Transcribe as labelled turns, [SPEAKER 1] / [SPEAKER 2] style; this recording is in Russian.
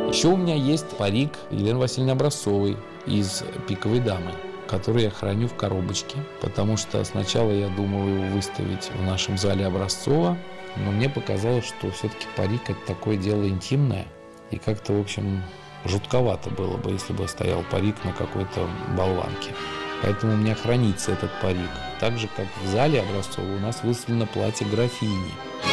[SPEAKER 1] Еще у меня есть парик Елены Васильевны Образцовой из «Пиковой дамы», который я храню в коробочке, потому что сначала я думал его выставить в нашем зале Образцова, но мне показалось, что все-таки парик – это такое дело интимное, и как-то, в общем, жутковато было бы, если бы стоял парик на какой-то болванке. Поэтому у меня хранится этот парик. Так же, как в зале Образцова у нас выставлено платье графини.